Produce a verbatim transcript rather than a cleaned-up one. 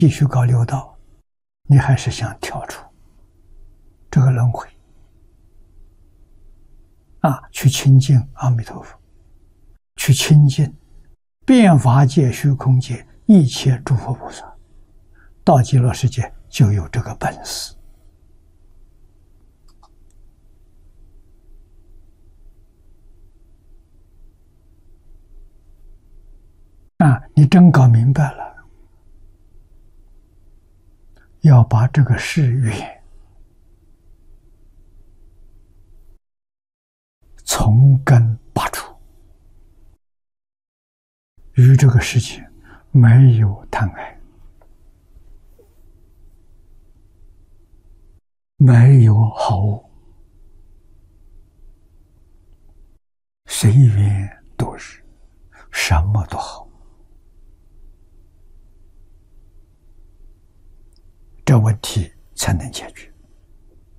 继续搞六道，你还是想跳出这个轮回啊，去亲近阿弥陀佛，去亲近遍法界、虚空界一切诸佛菩萨，到极乐世界就有这个本事。啊，你真搞明白了，要把这个誓愿从根拔除，与这个世界没有贪爱，没有好恶，随缘度日，什么都好。这问题才能解决。